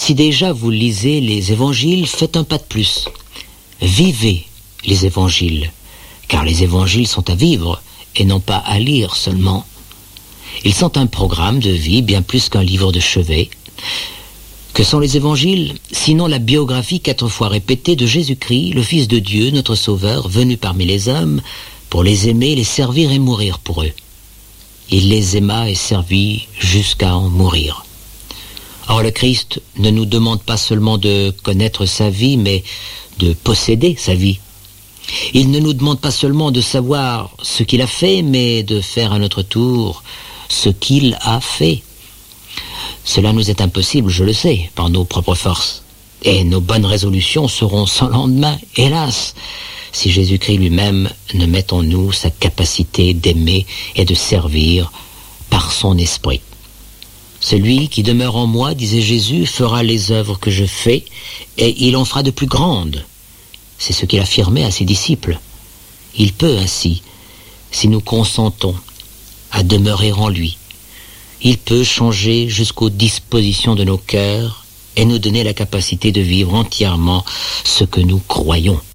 Si déjà vous lisez les évangiles, faites un pas de plus. Vivez les évangiles, car les évangiles sont à vivre et non pas à lire seulement. Ils sont un programme de vie bien plus qu'un livre de chevet. Que sont les évangiles, sinon la biographie 4 fois répétée de Jésus-Christ, le Fils de Dieu, notre Sauveur, venu parmi les hommes, pour les aimer, les servir et mourir pour eux. Il les aima et servit jusqu'à en mourir. Or le Christ ne nous demande pas seulement de connaître sa vie, mais de posséder sa vie. Il ne nous demande pas seulement de savoir ce qu'il a fait, mais de faire à notre tour ce qu'il a fait. Cela nous est impossible, je le sais, par nos propres forces. Et nos bonnes résolutions seront sans lendemain, hélas, si Jésus-Christ lui-même ne met en nous sa capacité d'aimer et de servir par son esprit. Celui qui demeure en moi, disait Jésus, fera les œuvres que je fais, et il en fera de plus grandes. C'est ce qu'il affirmait à ses disciples. Il peut ainsi, si nous consentons à demeurer en lui. Il peut changer jusqu'aux dispositions de nos cœurs et nous donner la capacité de vivre entièrement ce que nous croyons.